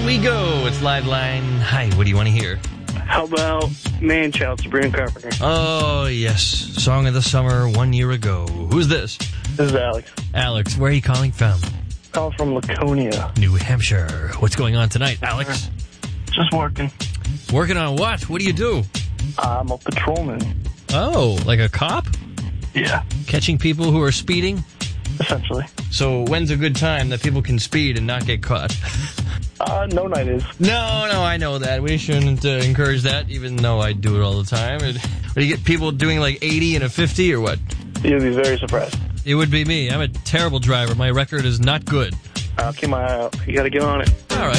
On we go. It's Live Line. Hi, what do you want to hear? How about Man-Child, Sabrina Carpenter? Oh, yes. Song of the summer 1 year ago. Who's this? This is Alex. Alex, where are you calling from? Calling from Laconia. New Hampshire. What's going on tonight, Alex? Just working. Working on what? What do you do? I'm a patrolman. Oh, like a cop? Yeah, Catching people who are speeding? essentially. So when's a good time that people can speed and not get caught? No night is. No, I know that. We shouldn't encourage that, even though I do it all the time. What, do you get people doing like 80 and a 50 or what? You'll be very surprised. It would be me. I'm a terrible driver. My record is not good. I'll keep my eye out. You gotta get on it. All right.